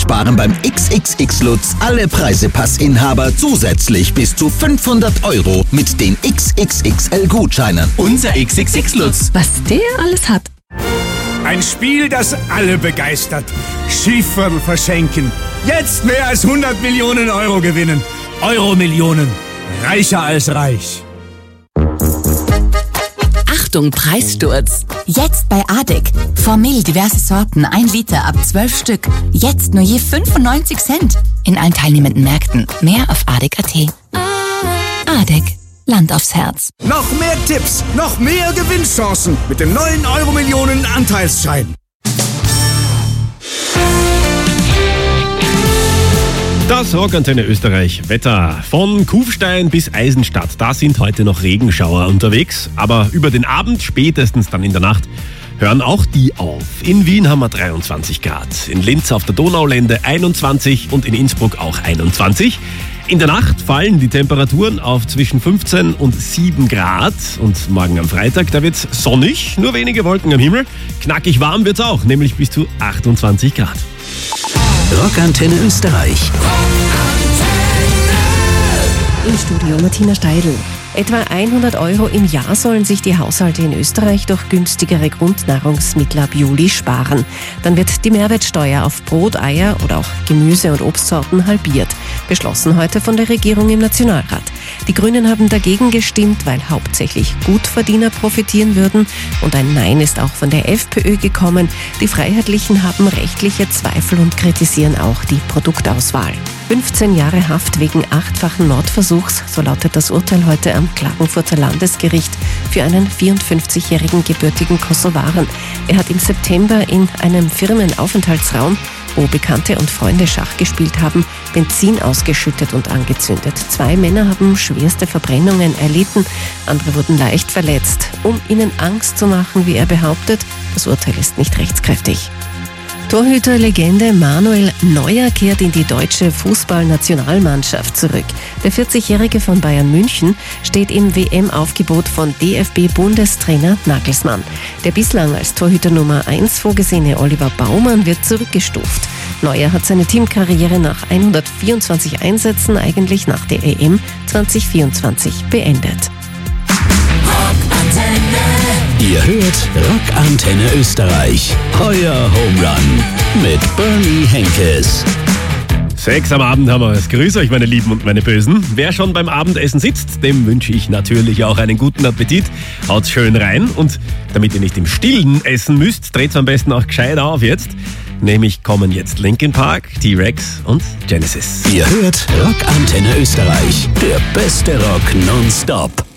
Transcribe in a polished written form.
sparen beim XXX-Lutz alle Preisepassinhaber zusätzlich bis zu 500 € mit den XXXL-Gutscheinen. Unser XXX-Lutz. Was der alles hat. Ein Spiel, das alle begeistert. Schieferl verschenken. Jetzt mehr als 100 Millionen € gewinnen. Euro-Millionen. Reicher als reich. Achtung, Preissturz. Jetzt bei ADEC. Formel diverse Sorten, 1 Liter ab 12 Stück. Jetzt nur je 95 Cent. In allen teilnehmenden Märkten. Mehr auf adec.at. ADEC. Land aufs Herz. Noch mehr Tipps, noch mehr Gewinnchancen mit dem neuen Euro-Millionen Anteilsschein. Das Rockantenne Österreich Wetter. Von Kufstein bis Eisenstadt. Da sind heute noch Regenschauer unterwegs. Aber über den Abend, spätestens dann in der Nacht, hören auch die auf. In Wien haben wir 23 Grad. In Linz auf der Donaulände 21 und in Innsbruck auch 21. In der Nacht fallen die Temperaturen auf zwischen 15 und 7 Grad. Und morgen am Freitag, da wird's sonnig, nur wenige Wolken am Himmel. Knackig warm wird's auch, nämlich bis zu 28 Grad. Rockantenne Österreich. Im Studio Martina Steidl. Etwa 100 € im Jahr sollen sich die Haushalte in Österreich durch günstigere Grundnahrungsmittel ab Juli sparen. Dann wird die Mehrwertsteuer auf Brot, Eier oder auch Gemüse- und Obstsorten halbiert. Beschlossen heute von der Regierung im Nationalrat. Die Grünen haben dagegen gestimmt, weil hauptsächlich Gutverdiener profitieren würden. Und ein Nein ist auch von der FPÖ gekommen. Die Freiheitlichen haben rechtliche Zweifel und kritisieren auch die Produktauswahl. 15 Jahre Haft wegen 8-fachen Mordversuchs, so lautet das Urteil heute am Klagenfurter Landesgericht für einen 54-jährigen gebürtigen Kosovaren. Er hat im September in einem Firmenaufenthaltsraum, wo Bekannte und Freunde Schach gespielt haben, Benzin ausgeschüttet und angezündet. 2 Männer haben schwerste Verbrennungen erlitten, andere wurden leicht verletzt. Um ihnen Angst zu machen, wie er behauptet, das Urteil ist nicht rechtskräftig. Torhüterlegende Manuel Neuer kehrt in die deutsche Fußballnationalmannschaft zurück. Der 40-Jährige von Bayern München steht im WM-Aufgebot von DFB-Bundestrainer Nagelsmann. Der bislang als Torhüter Nummer 1 vorgesehene Oliver Baumann wird zurückgestuft. Neuer hat seine Teamkarriere nach 124 Einsätzen eigentlich nach der EM 2024 beendet. Ihr hört Rockantenne Österreich. Euer Home Run mit Bernie Henkes. 6 am Abend haben wir es. Grüß euch, meine Lieben und meine Bösen. Wer schon beim Abendessen sitzt, dem wünsche ich natürlich auch einen guten Appetit. Haut's schön rein und damit ihr nicht im Stillen essen müsst, dreht's am besten auch gescheit auf jetzt. Nämlich kommen jetzt Linkin Park, T-Rex und Genesis. Ihr hört Rockantenne Österreich. Der beste Rock nonstop.